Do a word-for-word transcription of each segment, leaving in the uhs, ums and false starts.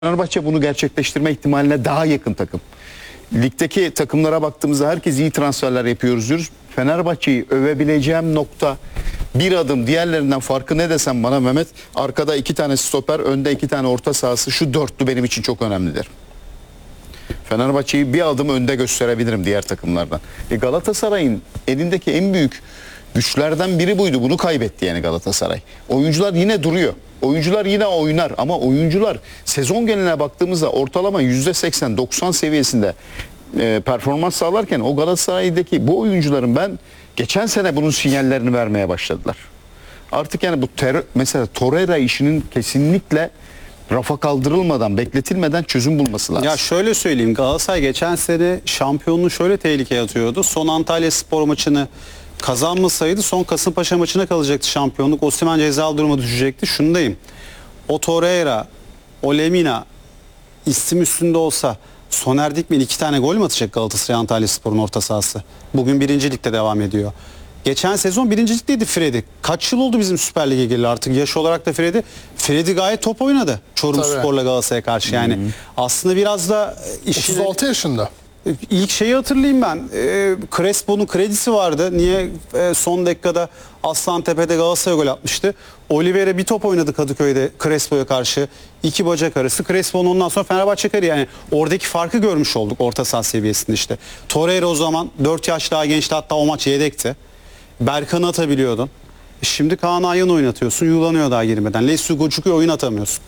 Fenerbahçe bunu gerçekleştirme ihtimaline daha yakın takım. Ligdeki takımlara baktığımızda herkes iyi transferler yapıyoruz diyoruz. Fenerbahçe'yi övebileceğim nokta bir adım diğerlerinden farkı ne desem bana Mehmet, arkada iki tane stoper, önde iki tane orta sahası, şu dörtlü benim için çok önemlidir. Fenerbahçe'yi bir adım önde gösterebilirim diğer takımlardan. E Galatasaray'ın elindeki en büyük güçlerden biri buydu. Bunu kaybetti yani Galatasaray. Oyuncular yine duruyor. Oyuncular yine oynar ama oyuncular sezon geneline baktığımızda ortalama yüzde seksen doksan seviyesinde e, performans sağlarken o Galatasaray'daki bu oyuncuların ben geçen sene bunun sinyallerini vermeye başladılar. Artık yani bu ter, mesela Torreira işinin kesinlikle rafa kaldırılmadan, bekletilmeden çözüm bulması lazım. Ya şöyle söyleyeyim, Galatasaray geçen sene şampiyonluğu şöyle tehlikeye atıyordu. Son Antalyaspor maçını kazanmasaydı son Kasımpaşa maçına kalacaktı şampiyonluk. Osimhen cezalı duruma düşecekti. Şundayım. O Torreira, o Lemina isim üstünde olsa Soner Dikmen iki tane gol mü atacak Galatasaray Antalyaspor'un orta sahası? Bugün birinci ligde devam ediyor. Geçen sezon birinci ligdeydi Freddy. Kaç yıl oldu bizim Süper Lig'e geldi artık yaş olarak da Freddy. Freddy gayet top oynadı Çorumspor'la Galatasaray'a karşı yani. Hı-hı. Aslında biraz da işine... otuz altı yaşında. İlk şeyi hatırlayayım ben. E, Crespo'nun kredisi vardı. Niye e, son dakikada Aslantepe'de Galatasaray gol atmıştı. Oliveira bir top oynadı Kadıköy'de Crespo'ya karşı. İki bacak arası. Crespo'nun ondan sonra Fenerbahçe kariyeri. Yani oradaki farkı görmüş olduk orta saha seviyesinde işte. Torreira o zaman dört yaş daha gençti, hatta o maç yedekti. Berkan'ı atabiliyordun. Şimdi Kaan Ayhan'ı oynatıyorsun. Yuğlanıyor daha girmeden. Lesu Goçuk'u oyun atamıyorsun.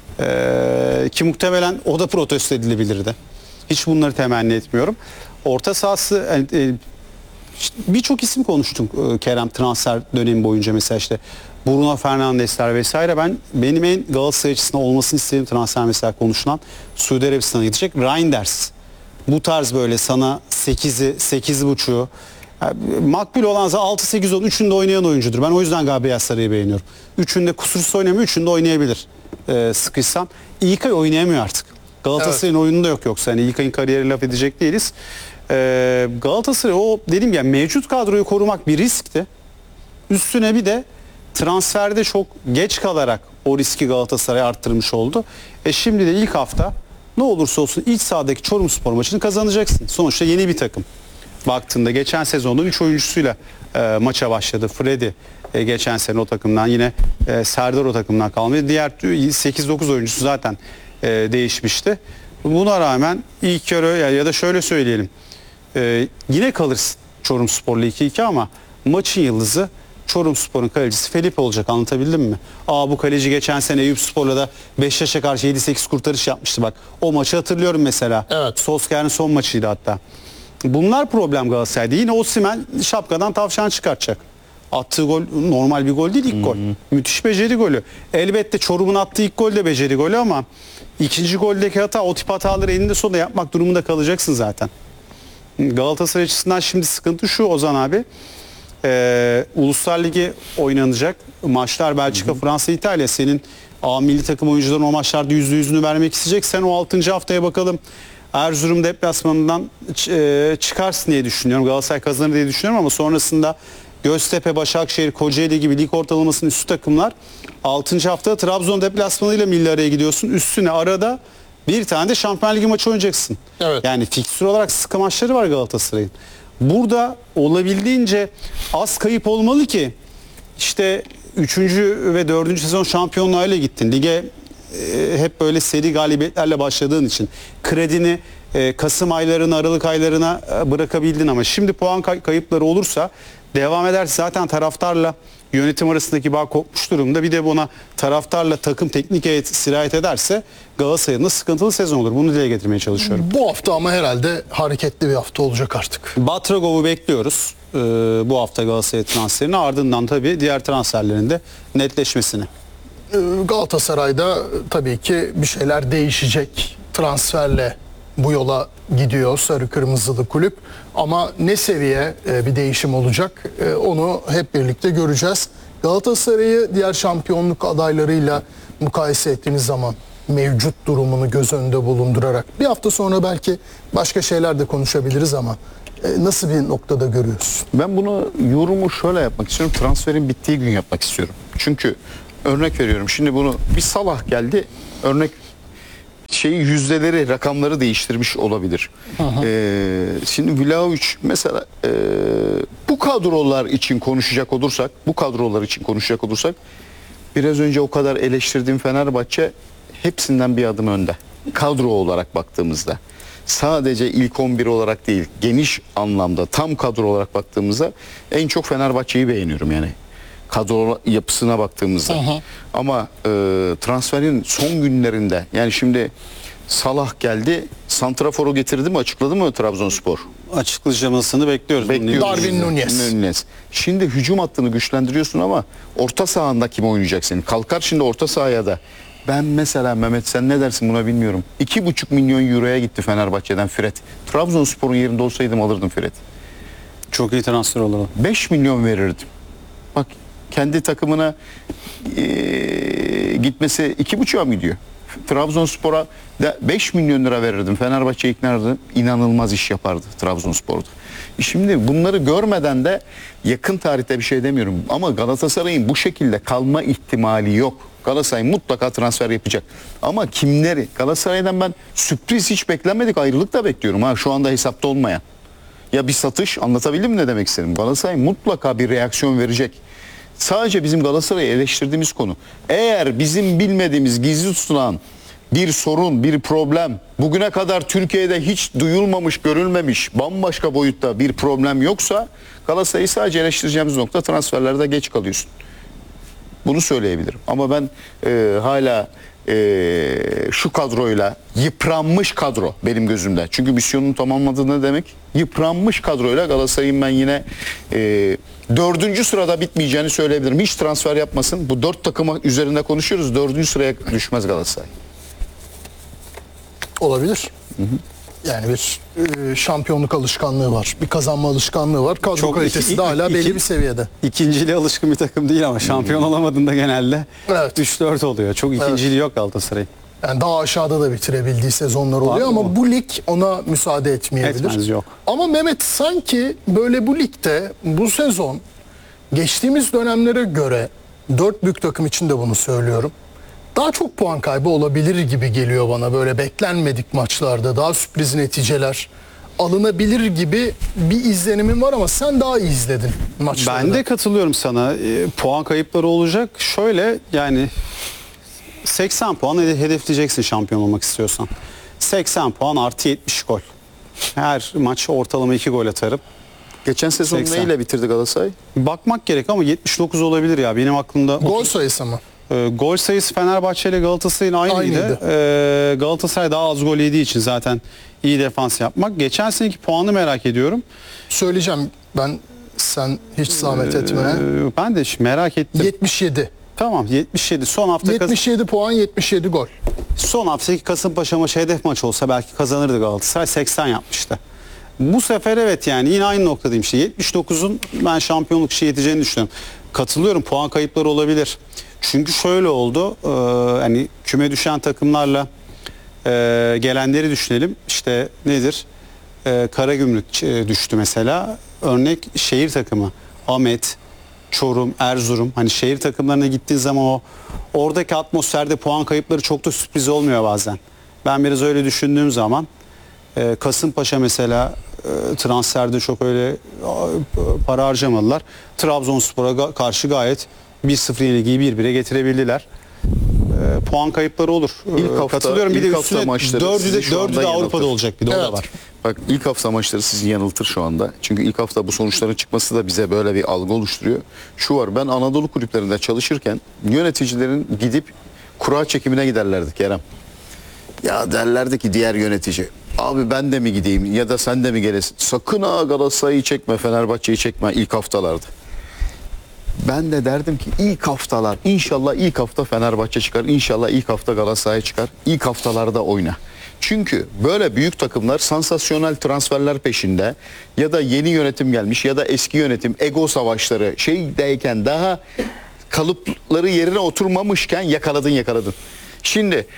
Ee, ki muhtemelen o da protesto edilebilirdi. Hiç bunları temenni etmiyorum. Orta sahası e, işte birçok isim konuştuk e, Kerem transfer dönemi boyunca, mesela işte Bruno Fernandesler vesaire. Ben benim en Galatasaray açısından olmasını istediğim transfer mesela konuşulan Suudi Arabistan'a gidecek Reinders. Bu tarz böyle sana sekizi sekiz buçuğu yani makbul olansa altı sekiz on üçünde oynayan oyuncudur. Ben o yüzden Gabriel Sarı'yı beğeniyorum. Üçünde kusursuz oynamıyor, üçünde oynayabilir. Ee, sıkışsan. İlkay oynayamıyor artık. Galatasaray'ın evet. oyununda yok yoksa. Yani İlkay'ın kariyeri laf edecek değiliz. Ee, Galatasaray o dediğim gibi mevcut kadroyu korumak bir riskti. Üstüne bir de transferde çok geç kalarak o riski Galatasaray arttırmış oldu. E şimdi de ilk hafta ne olursa olsun iç sahadaki Çorumspor maçını kazanacaksın. Sonuçta yeni bir takım. Baktığında geçen sezonun üç oyuncusuyla e, maça başladı. Freddy e, geçen sene o takımdan, yine e, Serdar o takımdan kalmadı. Diğer sekiz dokuz oyuncusu zaten e, değişmişti. Buna rağmen ilk yarı ya, ya da şöyle söyleyelim. E, yine kalırsın Çorumspor'la iki iki ama maçın yıldızı Çorumspor'un kalecisi Felipe olacak, anlatabildim mi? Aa bu kaleci geçen sene Eyüpspor'la da Beşiktaş'a karşı yedi sekiz kurtarış yapmıştı bak. O maçı hatırlıyorum mesela. Evet. Solskjaer'in son maçıydı hatta. Bunlar problem Galatasaray'da. Yine Osimhen şapkadan tavşan çıkartacak. Attığı gol normal bir gol değil ilk gol. Müthiş beceri golü. Elbette Çorum'un attığı ilk gol de beceri golü ama ikinci goldeki hata, o tip hataları eninde sonunda yapmak durumunda kalacaksın zaten. Galatasaray açısından şimdi sıkıntı şu Ozan abi. Ee, Uluslar Ligi oynanacak. Maçlar Belçika, hı hı. Fransa, İtalya. Senin A milli takım oyuncuların o maçlarda yüzde yüzünü vermek isteyecek. Sen o altıncı haftaya bakalım Erzurum deplasmanından çıkarsın diye düşünüyorum. Galatasaray kazanır diye düşünüyorum ama sonrasında Göztepe, Başakşehir, Kocaeli gibi lig ortalamasının üstü takımlar altıncı haftada Trabzon deplasmanıyla milli araya gidiyorsun. Üstüne arada bir tane de Şampiyon Ligi maçı oynayacaksın. Evet. Yani fikstür olarak sıkı maçları var Galatasaray'ın. Burada olabildiğince az kayıp olmalı ki işte üçüncü ve dördüncü sezon şampiyonluğuyla gittin. Lige e, hep böyle seri galibiyetlerle başladığın için kredini e, Kasım aylarına, Aralık aylarına e, bırakabildin ama şimdi puan kay- kayıpları olursa devam ederse zaten taraftarla yönetim arasındaki bağ kopmuş durumda. Bir de buna taraftarla takım teknik heyet sirayet ederse Galatasaray'ın da sıkıntılı sezon olur. Bunu dile getirmeye çalışıyorum. Bu hafta ama herhalde hareketli bir hafta olacak artık. Batragov'u bekliyoruz. Ee, bu hafta Galatasaray transferini, ardından tabii diğer transferlerin de netleşmesini. Ee, Galatasaray'da tabii ki bir şeyler değişecek. Transferle bu yola gidiyor sarı kırmızılı kulüp. Ama ne seviye e, bir değişim olacak e, onu hep birlikte göreceğiz. Galatasaray'ı diğer şampiyonluk adaylarıyla mukayese ettiğiniz zaman mevcut durumunu göz önünde bulundurarak bir hafta sonra belki başka şeyler de konuşabiliriz ama e, nasıl bir noktada görüyorsun? Ben bunu yorumu şöyle yapmak istiyorum. Transferin bittiği gün yapmak istiyorum. Çünkü örnek veriyorum. Şimdi bunu bir Salah geldi. Örnek şeyi yüzdeleri, rakamları değiştirmiş olabilir. Ee, şimdi Vlahovic mesela e, bu kadrolar için konuşacak olursak, bu kadrolar için konuşacak olursak biraz önce o kadar eleştirdiğim Fenerbahçe hepsinden bir adım önde. Kadro olarak baktığımızda. Sadece ilk on bir olarak değil, geniş anlamda tam kadro olarak baktığımızda en çok Fenerbahçe'yi beğeniyorum yani. Kadro yapısına baktığımızda. Hı hı. Ama e, transferin son günlerinde yani şimdi Salah geldi, santraforu getirdi mi, açıkladı mı Trabzonspor? Açıklamasını bekliyoruz. Bekliyoruz. Darwin Núñez. Núñez. Şimdi hücum hattını güçlendiriyorsun ama orta sahanda kim oynayacak senin? Kalkar şimdi orta sahaya da. Ben mesela Mehmet sen ne dersin buna bilmiyorum. iki buçuk milyon euroya gitti Fenerbahçe'den Fred. Trabzonspor'un yerinde olsaydım alırdım Fred. Çok iyi transfer olur. o. beş milyon verirdim. Bak kendi takımına eee, gitmesi iki buçuğa mı gidiyor? Trabzonspor'a da beş milyon lira verirdim. Fenerbahçe'yi ikna ederdim. İnanılmaz iş yapardı Trabzonspor'da. E Şimdi bunları görmeden de yakın tarihte bir şey demiyorum. Ama Galatasaray'ın bu şekilde kalma ihtimali yok. Galatasaray mutlaka transfer yapacak. Ama kimleri? Galatasaray'dan ben sürpriz hiç beklenmedik ayrılık da bekliyorum. Ha şu anda hesapta olmayan. Ya bir satış, anlatabildim mi ne demek istedim? Galatasaray mutlaka bir reaksiyon verecek. Sadece bizim Galatasaray'ı eleştirdiğimiz konu. Eğer bizim bilmediğimiz, gizli tutulan bir sorun, bir problem, bugüne kadar Türkiye'de hiç duyulmamış, görülmemiş, bambaşka boyutta bir problem yoksa Galatasaray'ı sadece eleştireceğimiz nokta transferlerde geç kalıyorsun. Bunu söyleyebilirim. Ama ben e, hala e, şu kadroyla yıpranmış kadro benim gözümde. Çünkü misyonunu tamamladığı ne demek? Yıpranmış kadroyla Galatasaray'ın ben yine e, dördüncü sırada bitmeyeceğini söyleyebilirim. Hiç transfer yapmasın. Bu dört takıma üzerinde konuşuyoruz. Dördüncü sıraya düşmez Galatasaray. Olabilir. Yani bir e, şampiyonluk alışkanlığı var. Bir kazanma alışkanlığı var. Kadro Çok kalitesi iki- de hala iki- belli bir seviyede. İkinciliğe alışkın bir takım değil ama şampiyon olamadığında genelde Evet. üç dört oluyor. Çok ikinciliği yok Galatasaray'ın. Yani daha aşağıda da bitirebildiği sezonlar oluyor Var ama mı? bu lig ona müsaade etmeyebilir. Etmez, yok. Ama Mehmet sanki böyle bu ligde bu sezon geçtiğimiz dönemlere göre dört büyük takım için de bunu söylüyorum. Daha çok puan kaybı olabilir gibi geliyor bana böyle beklenmedik maçlarda daha sürpriz neticeler alınabilir gibi bir izlenimim var ama sen daha iyi izledin maçları. Ben de katılıyorum sana. E, puan kayıpları olacak. Şöyle yani seksen puan hede- hedefleyeceksin şampiyon olmak istiyorsan. seksen puan artı yetmiş gol. Her maç ortalama iki gol atarım. Geçen sezon seksen. neyle bitirdi Galatasaray? Bakmak gerek ama yetmiş dokuz olabilir ya. Benim aklımda Gol sayısı mı? E, gol sayısı Fenerbahçe ile Galatasaray'ın aynıydı. Aynıydı. E, Galatasaray daha az gol yediği için zaten iyi defans yapmak. Geçen seneki puanı merak ediyorum. Söyleyeceğim ben sen hiç zahmet etme. E, ben de şimdi merak ettim. yetmiş yedi. Tamam yetmiş yedi. Son hafta Kas- yetmiş yedi puan yetmiş yedi gol. son haftaki Kasımpaşa maçı hedef maç olsa belki kazanırdı Galatasaray. seksen yapmıştı. Bu sefer evet yani yine aynı noktadayım işte. yetmiş dokuzun ben şampiyonluk işi yeteceğini düşünüyorum. Katılıyorum, puan kayıpları olabilir. Çünkü şöyle oldu. E, hani küme düşen takımlarla e, gelenleri düşünelim. İşte nedir? E, Karagümrük e, düştü mesela. Örnek şehir takımı. Ahmet, Çorum, Erzurum. Hani şehir takımlarına gittiğin zaman o oradaki atmosferde puan kayıpları çok da sürpriz olmuyor bazen. Ben biraz öyle düşündüğüm zaman e, Kasımpaşa mesela e, transferde çok öyle e, para harcamadılar. Trabzonspor'a ga- karşı gayet bir sıfır yenilgiyi bir bire getirebildiler. E, puan kayıpları olur. E, İlk hafta- Katılıyorum. Bir de ilk hafta üstüne maçları dördü sizi de, şu dördü de anda Avrupa'da yanıltır. olacak. Bir de o da Evet. var. Bak ilk hafta maçları sizi yanıltır şu anda. Çünkü ilk hafta bu sonuçların çıkması da bize böyle bir algı oluşturuyor. Şu var, ben Anadolu kulüplerinde çalışırken yöneticilerin gidip kura çekimine giderlerdi Kerem. Ya derlerdi ki diğer yönetici, abi ben de mi gideyim ya da sen de mi gelesin? Sakın ha Galatasaray'ı çekme, Fenerbahçe'yi çekme ilk haftalarda. Ben de derdim ki ilk haftalar inşallah ilk hafta Fenerbahçe çıkar, inşallah ilk hafta Galatasaray çıkar. İlk haftalarda oyna. Çünkü böyle büyük takımlar sansasyonel transferler peşinde ya da yeni yönetim gelmiş ya da eski yönetim ego savaşları şeydeyken daha kalıpları yerine oturmamışken yakaladın yakaladın. Şimdi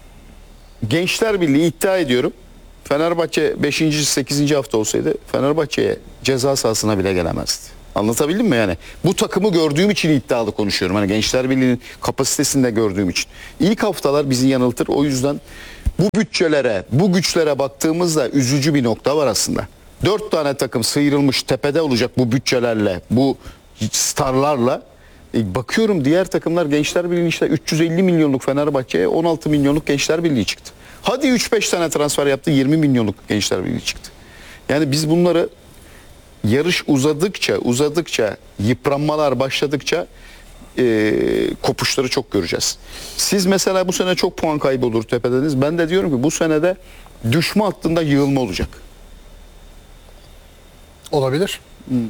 Gençler Birliği iddia ediyorum. Fenerbahçe beşinci sekizinci hafta olsaydı Fenerbahçe'ye ceza sahasına bile gelemezdi. Anlatabildim mi yani? Bu takımı gördüğüm için iddialı konuşuyorum. Hani Gençler Birliği'nin kapasitesini de gördüğüm için. İlk haftalar bizi yanıltır. O yüzden bu bütçelere, bu güçlere baktığımızda üzücü bir nokta var aslında. Dört tane takım sıyrılmış tepede olacak bu bütçelerle, bu starlarla. E, bakıyorum diğer takımlar Gençler Birliği işte üç yüz elli milyonluk Fenerbahçe'ye on altı milyonluk Gençler Birliği çıktı. Hadi üç beş tane transfer yaptı, yirmi milyonluk Gençler Birliği çıktı. Yani biz bunları yarış uzadıkça, uzadıkça, yıpranmalar başladıkça e, kopuşları çok göreceğiz. Siz mesela bu sene çok puan kaybı olur tepedeniz. Ben de diyorum ki bu senede düşme hattında yığılma olacak. Olabilir.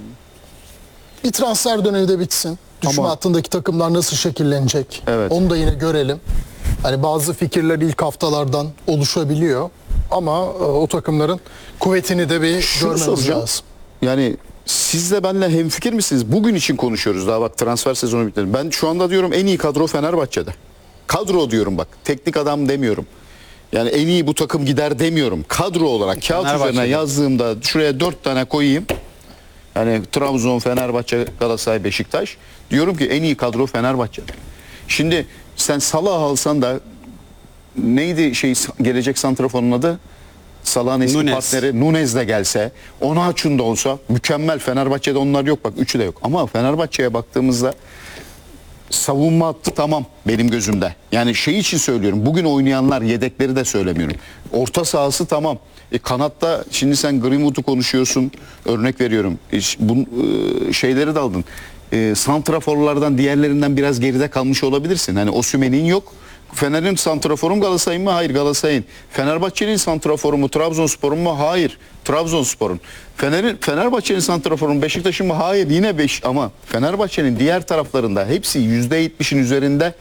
Bir transfer dönemi de bitsin. Düşme Ama- hattındaki takımlar nasıl şekillenecek? Evet. Onu da yine görelim. Hani bazı fikirler ilk haftalardan oluşabiliyor. Ama e, o takımların kuvvetini de bir Şunu görmemiz soracağım. lazım. Yani siz de benimle hemfikir misiniz? Bugün için konuşuyoruz daha bak transfer sezonu bitmedi. Ben şu anda diyorum en iyi kadro Fenerbahçe'de. Kadro diyorum bak. Teknik adam demiyorum. Yani en iyi bu takım gider demiyorum. Kadro olarak kağıt Fenerbahçe'de. üzerine yazdığımda şuraya dört tane koyayım. Yani Trabzon, Fenerbahçe, Galatasaray, Beşiktaş. Diyorum ki en iyi kadro Fenerbahçe. Şimdi sen Salah alsan da neydi şey gelecek santraforun adı? Salah'ın eski Nunes. partneri Nunes de gelse, Onaçun da olsa mükemmel. Fenerbahçe'de onlar yok bak, üçü de yok. Ama Fenerbahçe'ye baktığımızda savunma hattı tamam benim gözümde. Yani şey için söylüyorum. Bugün oynayanlar, yedekleri de söylemiyorum. Orta sahası tamam. E, kanatta şimdi sen Greenwood'u konuşuyorsun. Örnek veriyorum. E, ş- bu e, şeyleri de aldın. E, santraforlardan diğerlerinden biraz geride kalmış olabilirsin. Hani Osimhen'in yok. Fener'in santraforu mu Galatasaray'ın mı? Hayır, Galatasaray'ın. Fenerbahçe'nin santraforu mu Trabzonspor'un mu? Hayır, Trabzonspor'un. Fener'in Fenerbahçe'nin santraforu mu Beşiktaş'ın mı? Hayır, yine beş. Ama Fenerbahçe'nin diğer taraflarında hepsi yüzde yetmişin üzerinde,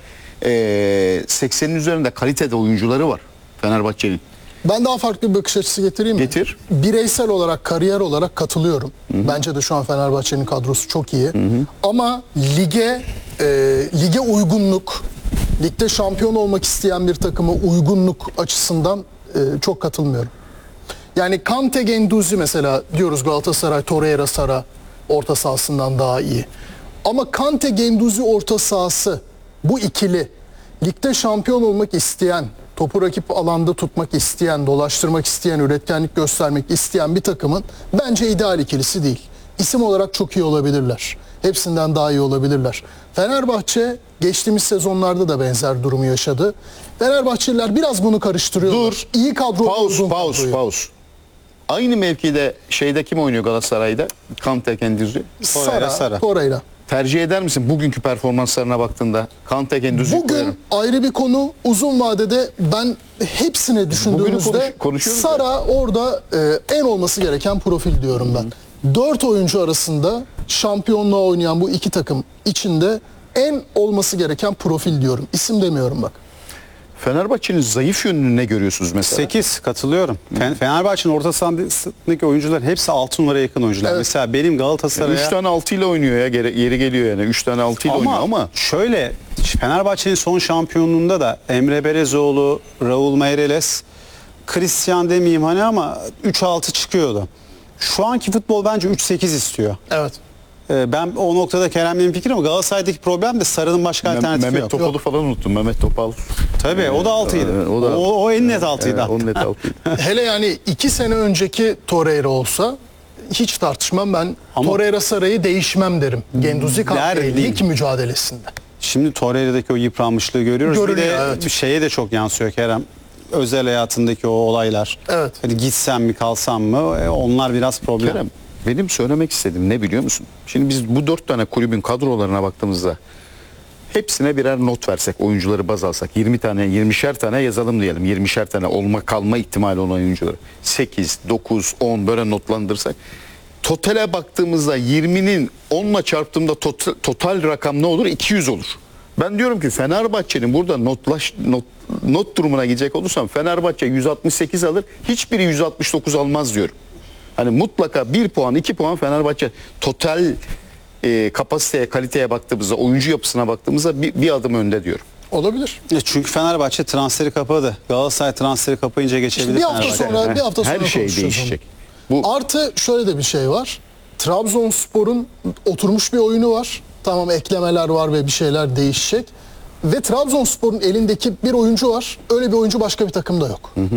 e, seksenin üzerinde kalitede oyuncuları var Fenerbahçe'nin. Ben daha farklı bir bakış açısı getireyim mi? Getir. Bireysel olarak, kariyer olarak katılıyorum. Bence de şu an Fenerbahçe'nin kadrosu çok iyi. Ama lige e, lige uygunluk, ligde şampiyon olmak isteyen bir takıma uygunluk açısından e, çok katılmıyorum. Yani Kante Genduzi mesela diyoruz Galatasaray, Torreira Sara orta sahasından daha iyi. Ama Kante Genduzi orta sahası bu ikili ligde şampiyon olmak isteyen, topu rakip alanda tutmak isteyen, dolaştırmak isteyen, üretkenlik göstermek isteyen bir takımın bence ideal ikilisi değil. İsim olarak çok iyi olabilirler. Hepsinden daha iyi olabilirler. Fenerbahçe geçtiğimiz sezonlarda da benzer durumu yaşadı. Fenerbahçeliler biraz bunu karıştırıyorlar. Dur. İyi kadro. Paus, uzun paus, kadroyu. paus. Aynı mevkide şeyde kim oynuyor Galatasaray'da? Kante Genduzi. Torreira, Sara, Sara. Torreira. Tercih eder misin bugünkü performanslarına baktığında Kante Genduzi'yi Bugün koyarım. ayrı bir konu, uzun vadede ben hepsine düşündüğümüzde konuş- konuşuyoruz Sara orada e, en olması gereken profil diyorum ben. Dört oyuncu arasında şampiyonluğa oynayan bu iki takım içinde en olması gereken profil diyorum. İsim demiyorum bak. Fenerbahçe'nin zayıf yönünü ne görüyorsunuz mesela? sekiz katılıyorum. Fen- Fenerbahçe'nin orta sahasındaki oyuncuların hepsi altı numaraya yakın oyuncular. Evet. Mesela benim Galatasaray'a... üç tane altı ile oynuyor ya, gere- yeri geliyor yani. üç tane altı ile oynuyor ama şöyle Fenerbahçe'nin son şampiyonluğunda da Emre Belezoğlu, Raul Meireles, Christian demeyeyim hani ama üç altı çıkıyordu. Şu anki futbol bence üç sekiz istiyor. Evet. Ee, Ben o noktada Kerem'le fikrim ama Galatasaray'daki problem de Sarı'nın başka Mem- alternatifi Mehmet yok. Topal'ı falan unuttum. Mehmet Topal. Tabii o da altıydı. Ee, o, o da- o, en net altıydı. Evet, onun net altıydı. Hele yani iki sene önceki Torreira olsa hiç tartışmam, ben Ama- Torreira Sara'yı değişmem derim. Genduzi Kante Der lig mücadelesinde. Şimdi Torreira'daki o yıpranmışlığı görüyoruz. Bir Görünüyor, de evet. bir şeye de çok yansıyor Kerem. Özel hayatındaki o olaylar. Evet. Hani gitsem mi kalsam mı e, onlar biraz problem. Kerem, benim söylemek istediğim ne biliyor musun? Şimdi biz bu dört tane kulübün kadrolarına baktığımızda hepsine birer not versek, oyuncuları baz alsak, yirmi tane, yirmişer tane yazalım diyelim. yirmişer tane olma kalma ihtimali olan oyuncuları. sekiz, dokuz, on böyle notlandırsak. Totale baktığımızda yirminin onla çarptığımda total, total rakam ne olur? iki yüz olur. Ben diyorum ki Fenerbahçe'nin burada notlaş, not, not durumuna gidecek olursam Fenerbahçe yüz altmış sekiz alır, hiçbiri yüz altmış dokuz almaz diyorum. Hani mutlaka bir puan, iki puan Fenerbahçe total e, kapasiteye, kaliteye baktığımızda, oyuncu yapısına baktığımızda bir, bir adım önde diyorum. Olabilir. E, Çünkü Fenerbahçe transferi kapadı. Galatasaray transferi kapayınca geçebilir bir hafta Fenerbahçe. sonra- bir hafta Her sonra şey konuşacağız değişecek. Bu Artı şöyle de bir şey var. Trabzonspor'un oturmuş bir oyunu var. Tamam, eklemeler var ve bir şeyler değişecek. Ve Trabzonspor'un elindeki bir oyuncu var. Öyle bir oyuncu başka bir takımda yok.